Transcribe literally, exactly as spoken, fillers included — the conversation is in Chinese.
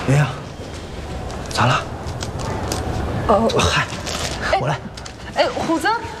鸳鸯，咋了？ 哦， 嗨，我来。 哎，虎子。